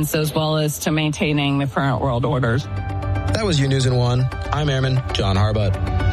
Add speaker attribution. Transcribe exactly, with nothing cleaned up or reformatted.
Speaker 1: defense as well as to maintaining the current world orders.
Speaker 2: That was U News in One. I'm Airman John Harbutt.